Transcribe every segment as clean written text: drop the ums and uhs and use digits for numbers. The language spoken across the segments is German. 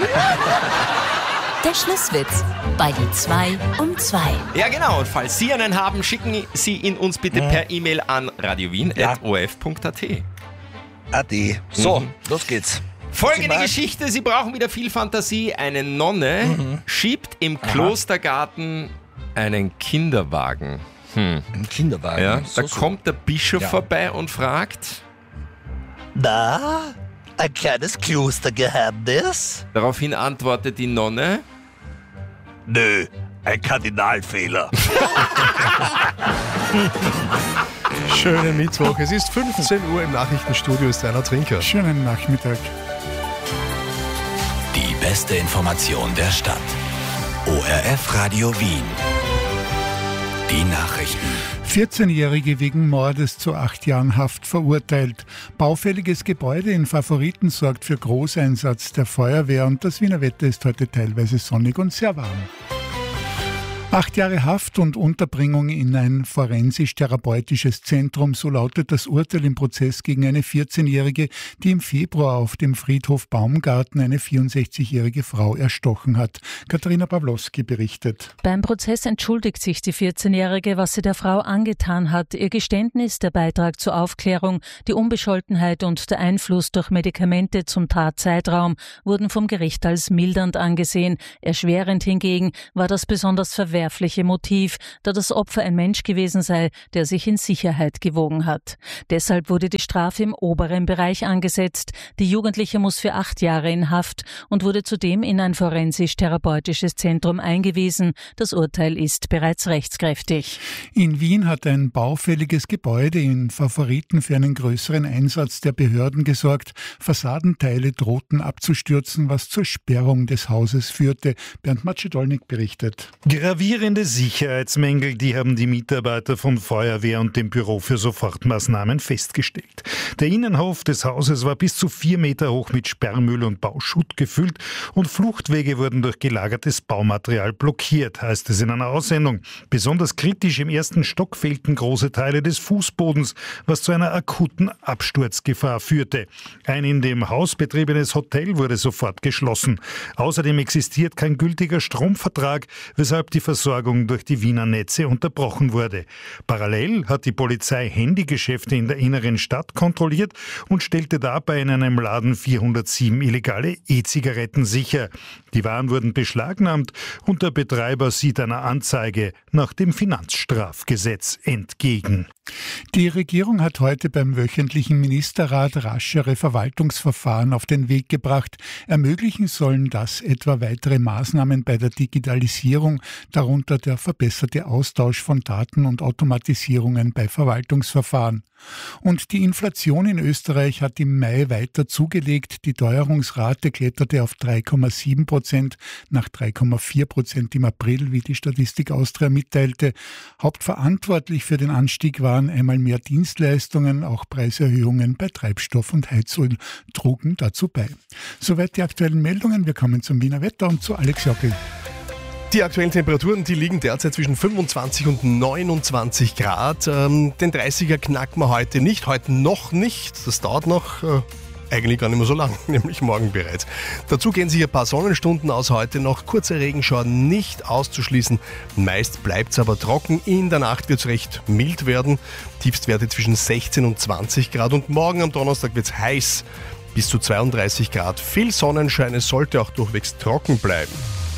Der Schlusswitz bei die 2 um 2. Ja, genau. Und falls Sie einen haben, schicken Sie ihn uns bitte per E-Mail an radiowien@of.at. Ade. So, los geht's. Folgende Geschichte, Sie brauchen wieder viel Fantasie. Eine Nonne schiebt im Klostergarten einen Kinderwagen. Im Kinderwagen? Ja, da kommt der Bischof vorbei und fragt... Na, ein kleines Klostergeheimnis? Daraufhin antwortet die Nonne... Nö, ein Kardinalfehler. Schönen Mittwoch. Es ist 15 Uhr im Nachrichtenstudio, ist Rainer Trinker. Schönen Nachmittag. Die beste Information der Stadt. ORF Radio Wien. Die Nachrichten. 14-Jährige wegen Mordes zu 8 Jahren Haft verurteilt. Baufälliges Gebäude in Favoriten sorgt für Großeinsatz der Feuerwehr und das Wiener Wetter ist heute teilweise sonnig und sehr warm. 8 Jahre Haft und Unterbringung in ein forensisch-therapeutisches Zentrum, so lautet das Urteil im Prozess gegen eine 14-Jährige, die im Februar auf dem Friedhof Baumgarten eine 64-jährige Frau erstochen hat. Katharina Pawlowski berichtet. Beim Prozess entschuldigt sich die 14-Jährige, was sie der Frau angetan hat. Ihr Geständnis, der Beitrag zur Aufklärung, die Unbescholtenheit und der Einfluss durch Medikamente zum Tatzeitraum wurden vom Gericht als mildernd angesehen. Erschwerend hingegen war das besonders verwerfliche Motiv, da das Opfer ein Mensch gewesen sei, der sich in Sicherheit gewogen hat. Deshalb wurde die Strafe im oberen Bereich angesetzt. Die Jugendliche muss für 8 Jahre in Haft und wurde zudem in ein forensisch-therapeutisches Zentrum eingewiesen. Das Urteil ist bereits rechtskräftig. In Wien hat ein baufälliges Gebäude in Favoriten für einen größeren Einsatz der Behörden gesorgt. Fassadenteile drohten abzustürzen, was zur Sperrung des Hauses führte. Bernd Matschedolnik berichtet. Gravierende Sicherheitsmängel, die haben die Mitarbeiter von Feuerwehr und dem Büro für Sofortmaßnahmen festgestellt. Der Innenhof des Hauses war bis zu 4 Meter hoch mit Sperrmüll und Bauschutt gefüllt und Fluchtwege wurden durch gelagertes Baumaterial blockiert, heißt es in einer Aussendung. Besonders kritisch im ersten Stock fehlten große Teile des Fußbodens, was zu einer akuten Absturzgefahr führte. Ein in dem Haus betriebenes Hotel wurde sofort geschlossen. Außerdem existiert kein gültiger Stromvertrag, weshalb die Versorgung durch die Wiener Netze unterbrochen wurde. Parallel hat die Polizei Handygeschäfte in der inneren Stadt kontrolliert und stellte dabei in einem Laden 407 illegale E-Zigaretten sicher. Die Waren wurden beschlagnahmt und der Betreiber sieht einer Anzeige nach dem Finanzstrafgesetz entgegen. Die Regierung hat heute beim wöchentlichen Ministerrat raschere Verwaltungsverfahren auf den Weg gebracht. Ermöglichen sollen das etwa weitere Maßnahmen bei der Digitalisierung, darunter der verbesserte Austausch von Daten und Automatisierungen bei Verwaltungsverfahren. Und die Inflation in Österreich hat im Mai weiter zugelegt. Die Teuerungsrate kletterte auf 3,7% nach 3,4% im April, wie die Statistik Austria mitteilte. Hauptverantwortlich für den Anstieg waren einmal mehr Dienstleistungen, auch Preiserhöhungen bei Treibstoff und Heizöl trugen dazu bei. Soweit die aktuellen Meldungen. Wir kommen zum Wiener Wetter und zu Alex Jockel. Die aktuellen Temperaturen, die liegen derzeit zwischen 25 und 29 Grad. Den 30er knacken wir heute nicht, heute noch nicht. Das dauert noch eigentlich gar nicht mehr so lang, nämlich morgen bereits. Dazu gehen sich ein paar Sonnenstunden aus heute noch. Kurze Regenschauer nicht auszuschließen. Meist bleibt es aber trocken. In der Nacht wird es recht mild werden. Tiefstwerte zwischen 16 und 20 Grad. Und morgen am Donnerstag wird es heiß, bis zu 32 Grad. Viel Sonnenschein, es sollte auch durchwegs trocken bleiben.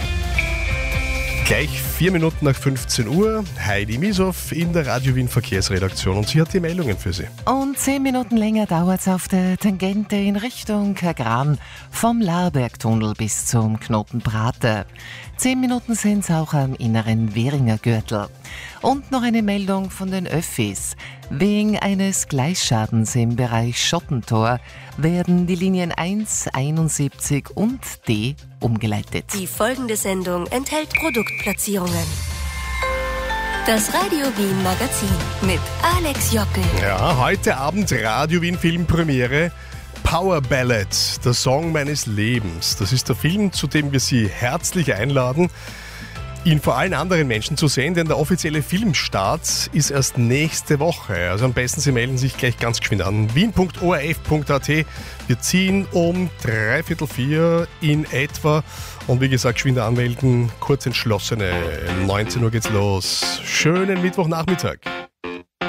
Gleich 4 Minuten nach 15 Uhr, Heidi Misow in der Radio Wien Verkehrsredaktion und sie hat die Meldungen für Sie. Und 10 Minuten länger dauert es auf der Tangente in Richtung Kagran vom Laarbergtunnel bis zum Knoten Prater. 10 Minuten sind es auch am inneren Währinger Gürtel. Und noch eine Meldung von den Öffis. Wegen eines Gleisschadens im Bereich Schottentor werden die Linien 1, 71 und D umgeleitet. Die folgende Sendung enthält Produktplatzierungen. Das Radio Wien Magazin mit Alex Jockel. Ja, heute Abend Radio Wien Filmpremiere. Power Ballad, der Song meines Lebens. Das ist der Film, zu dem wir Sie herzlich einladen. ihn vor allen anderen Menschen zu sehen, denn der offizielle Filmstart ist erst nächste Woche. Also am besten Sie melden sich gleich ganz geschwind an. wien.orf.at. Wir ziehen um 3:45 in etwa. Und wie gesagt, geschwind anmelden, kurz entschlossene. 19 Uhr geht's los. Schönen Mittwochnachmittag.